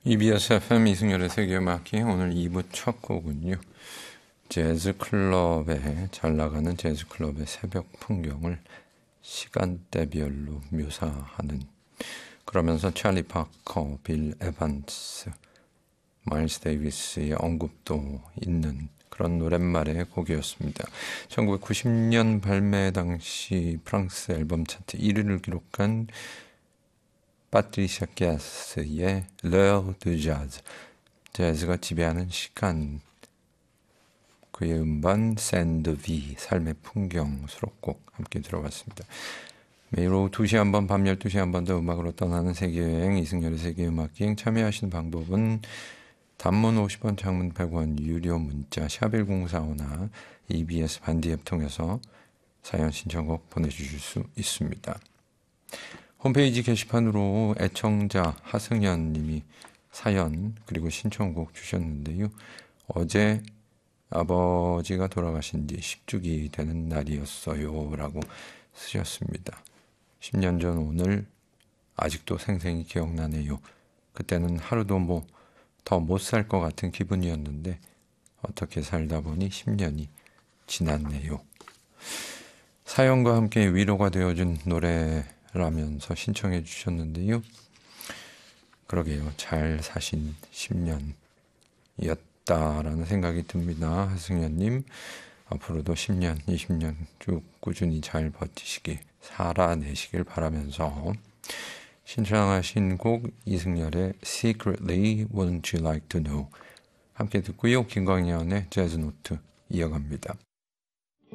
EBS FM 이승열의 세계음악기 오늘 2부 첫 곡은요. 재즈클럽에 잘 나가는 재즈클럽의 새벽 풍경을 시간대별로 묘사하는 그러면서 찰리 파커, 빌 에반스, 마일스 데이비스의 언급도 있는 그런 노랫말의 곡이었습니다. 1990년 발매 당시 프랑스 앨범 차트 1위를 기록한 파트리샤 게스의 L'heure du jazz, 재즈가 지배하는 시간, 그의 음반 샌드비, 삶의 풍경 수록곡 함께 들어봤습니다. 매일 오후 2시 한 번, 밤 12시 한 번 더 음악으로 떠나는 세계여행 이승열의 세계음악기행 참여하시는 방법은 단문 50원, 장문 100원, 유료 문자 샵1045나 EBS 반디 앱 통해서 사연 신청곡 보내주실 수 있습니다. 홈페이지 게시판으로 애청자 하승연 님이 사연 그리고 신청곡 주셨는데요. 어제 아버지가 돌아가신 지 10주기 되는 날이었어요 라고 쓰셨습니다. 10년 전 오늘 아직도 생생히 기억나네요. 그때는 하루도 더 못 살 것 같은 기분이었는데 어떻게 살다 보니 10년이 지났네요. 사연과 함께 위로가 되어준 노래라면서 신청해 주셨는데요. 그러게요. 잘 사신 10년이었다라는 생각이 듭니다. 하승연님, 앞으로도 10년, 20년 쭉 꾸준히 잘 버티시길, 살아내시길 바라면서 신청하신 곡 이승열의 Secretly Wouldn't You Like to Know 함께 듣고요. 김광현의 재즈노트 이어갑니다.